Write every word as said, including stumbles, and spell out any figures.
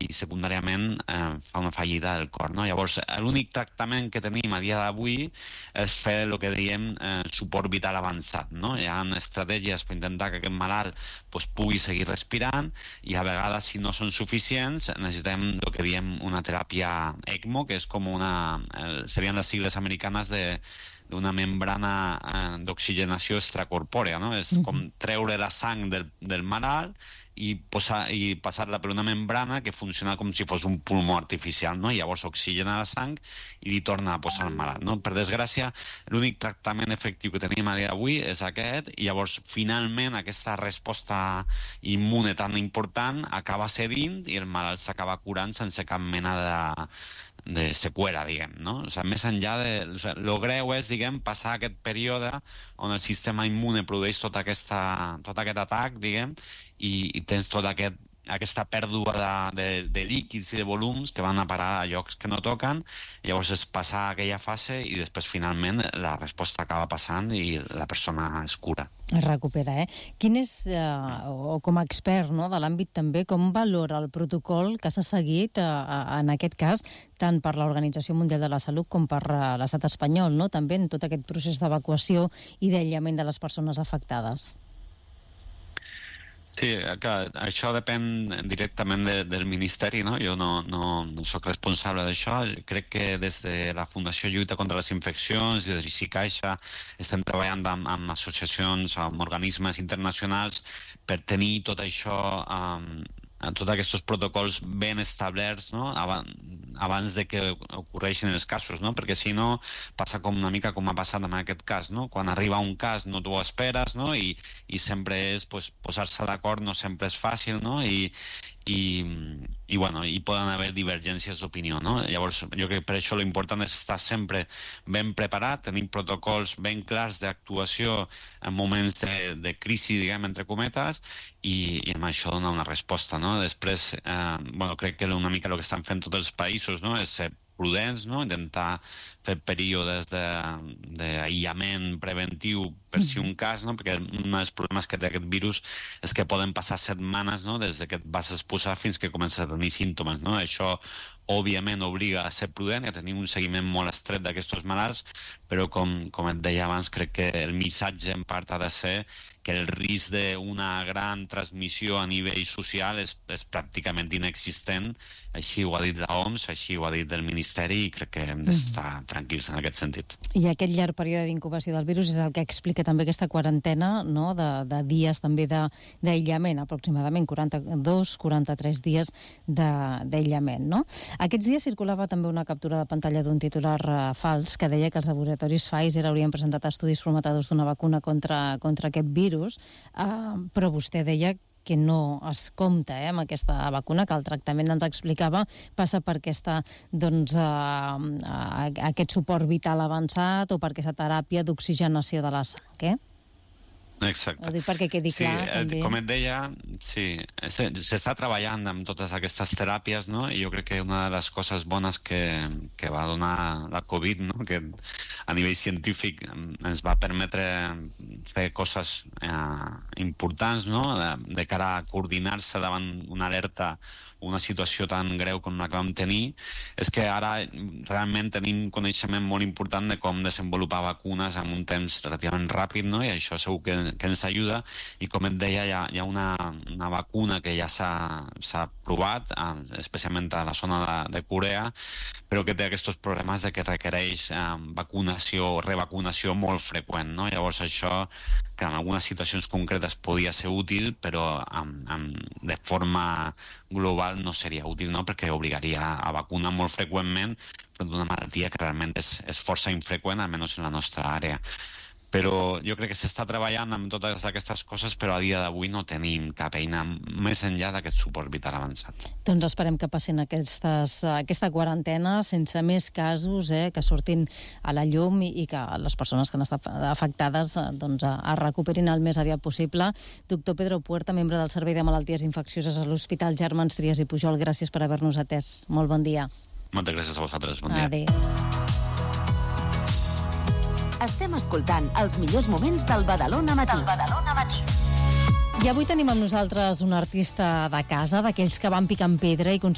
i secundàriament eh, fa una fallida del cor, no? Llavors, l'únic tractament que tenim a dia d'avui és fer el que diem eh, suport vital avançat, no? Hi ha estratègies per intentar que aquest malalt pues, pugui seguir respirant i a vegades, si no són suficients, necessitem el que diem una teràpia ECMO, que és com una... Eh, serien les sigles americanes de d'una membrana eh, d'oxigenació extracorpòrea, no? És com treure la sang del, del malalt i, posar, i passar-la per una membrana que funciona com si fos un pulmó artificial, no? I llavors oxigena la sang i li torna a posar el malalt, no? Per desgràcia, l'únic tractament efectiu que tenim a dia d'avui és aquest, i llavors finalment aquesta resposta immune tan important acaba cedint i el malalt s'acaba curant sense cap mena de de seqüela, diguem, no? O sigui, més enllà de... O sigui, lo greu és, diguem, passar aquest període on el sistema immune produeix tota aquesta, tot aquest atac, diguem, i, i tens tot aquest aquesta pèrdua de, de, de líquids i de volums que van a parar a llocs que no toquen. Llavors és passar aquella fase i després finalment la resposta acaba passant i la persona es cura. Es recupera, eh? Quin és, eh, o com a expert, no, de l'àmbit també, com valora el protocol que s'ha seguit eh, en aquest cas, tant per l'Organització Mundial de la Salut com per eh, l'estat espanyol, no? També en tot aquest procés d'evacuació i d'aïllament de les persones afectades? Sí, que això depèn directament de, del Ministeri, no? Jo no, no, no soc responsable d'això. Crec que des de la Fundació Lluita contra les Infeccions i des d'ICICaixa estem treballant amb, amb associacions, amb organismes internacionals per tenir tot això, um, tots aquests protocols ben establerts, no? Abans, abans de que ocorreixin els casos, no? Perquè si no passa com una mica com ha passat en aquest cas, no? Quan arriba un cas no t'ho esperes, no? I, i sempre és pues, posar-se d'acord, no sempre és fàcil, no? I, i, i, bueno, i poden haver divergències d'opinió, no? Llavors jo crec que per això l'important és estar sempre ben preparat, tenir protocols ben clars d'actuació en moments de, de crisi, diguem, entre cometes, i, i amb això donar una resposta, no? Després, eh, bueno, crec que una mica el que estan fent tots els països, no? És ser prudents, no? Intentar fer períodes d'aïllament preventiu per si un cas, no? Perquè un dels problemes que té aquest virus és que poden passar setmanes, no? Des que et vas exposar fins que comences a tenir símptomes, no? Això òbviament obliga a ser prudent i a tenir un seguiment molt estret d'aquests malalts, però com, com et deia abans, crec que el missatge en part ha de ser que el risc d'una gran transmissió a nivell social és, és pràcticament inexistent. Així ho ha dit l'O M S, així ho ha dit el Ministeri, i crec que hem d'estar tranquils en aquest sentit. I aquest llarg període d'incubació del virus és el que explica també aquesta quarantena, no? de, de dies també d'aïllament, aproximadament quaranta-dos a quaranta-tres dies d'aïllament, no? Aquests dies circulava també una captura de pantalla d'un titular uh, fals que deia que els laboratoris Pfizer haurien presentat estudis prometedors d'una vacuna contra, contra aquest virus, uh, però vostè deia que no es compta eh, amb aquesta vacuna, que el tractament, ens explicava, passa per aquesta, doncs, uh, aquest suport vital avançat o per aquesta teràpia d'oxigenació de la sang, eh? Exacte. Ho dic perquè quedi clar, sí, també. Com et deia, sí, s'està treballant amb totes aquestes teràpies, no? I jo crec que una de les coses bones que, que va donar la Covid, no? Que a nivell científic ens va permetre fer coses eh, importants, no? De, de cara a coordinar-se davant una alerta, una situació tan greu com la que vam tenir, és que ara realment tenim coneixement molt important de com desenvolupar vacunes en un temps relativament ràpid, no? I això segur que, que ens ajuda, i com et deia, hi ha, hi ha una, una vacuna que ja s'ha provat, especialment a la zona de, de Corea, però que té aquests problemes de que requereix eh, vacunació o revacunació molt freqüent, no? Llavors això, que en algunes situacions concretes podia ser útil, però amb, amb, de forma global no seria útil, no? Perquè obligaria a vacunar molt freqüentment d'una malaltia que realment és, és força infreqüent, almenys en la nostra àrea. Però jo crec que s'està treballant amb totes aquestes coses, però a dia d'avui no tenim cap eina més enllà d'aquest suport vital avançat. Doncs esperem que passin aquestes, aquesta quarantena sense més casos, eh, que surtin a la llum i, i que les persones que han estat afectades doncs, es recuperin el més aviat possible. Doctor Pedro Puerta, membre del Servei de Malalties Infeccioses a l'Hospital Germans Trias i Pujol, gràcies per haver-nos atès. Molt bon dia. Moltes gràcies a vosaltres. Bon dia. Adéu. Estem escoltant els millors moments del Badalona Matí. Del Badalona Matí. I avui tenim amb nosaltres un artista de casa, d'aquells que van picant pedra i